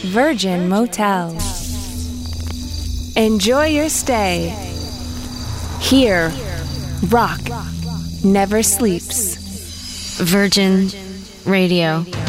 Virgin Motels. Enjoy your stay. Here, rock never sleeps. Virgin Radio.